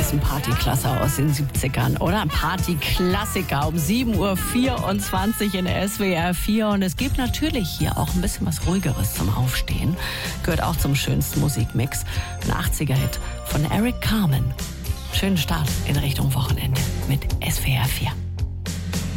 Ist ein Partyklasse aus den 70ern, oder? Ein Partyklassiker um 7.24 Uhr in SWR 4. Und es gibt natürlich hier auch ein bisschen was Ruhigeres zum Aufstehen. Gehört auch zum schönsten Musikmix. Ein 80er-Hit von Eric Carmen. Schönen Start in Richtung Wochenende mit SWR 4.